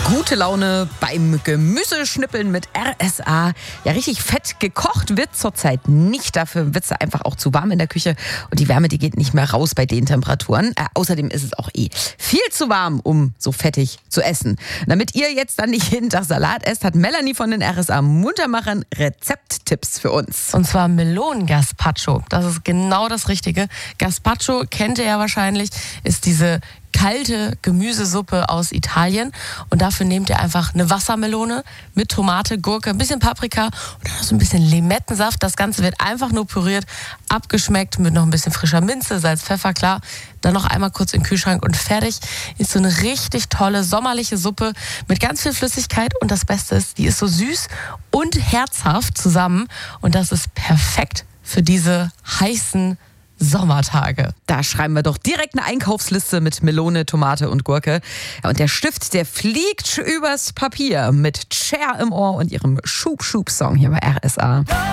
Gute Laune beim Gemüseschnippeln mit RSA. Ja, richtig fett gekocht wird zurzeit nicht. Dafür wird es einfach auch zu warm in der Küche. Und die Wärme, die geht nicht mehr raus bei den Temperaturen. Außerdem ist es auch viel zu warm, um so fettig zu essen. Damit ihr jetzt dann nicht jeden Tag Salat esst, hat Melanie von den RSA Muntermachern Rezepttipps für uns. Und zwar Melonen-Gazpacho. Das ist genau das Richtige. Gazpacho kennt ihr ja wahrscheinlich, ist diese kalte Gemüsesuppe aus Italien. Und dafür nehmt ihr einfach eine Wassermelone mit Tomate, Gurke, ein bisschen Paprika und dann noch so ein bisschen Limettensaft. Das Ganze wird einfach nur püriert, abgeschmeckt mit noch ein bisschen frischer Minze, Salz, Pfeffer, klar. Dann noch einmal kurz in den Kühlschrank und fertig. Ist so eine richtig tolle sommerliche Suppe mit ganz viel Flüssigkeit. Und das Beste ist, die ist so süß und herzhaft zusammen. Und das ist perfekt für diese heißen Sommertage. Da schreiben wir doch direkt eine Einkaufsliste mit Melone, Tomate und Gurke. Und der Stift, der fliegt übers Papier mit Cher im Ohr und ihrem Schub-Schub-Song hier bei RSA.